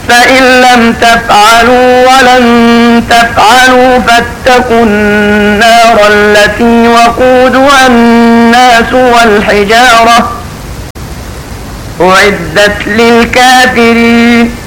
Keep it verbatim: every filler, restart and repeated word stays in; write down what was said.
فإن لم تفعلوا ولن تفعلوا فاتقوا النار التي وقودها الناس والحجارة أعدت للكافرين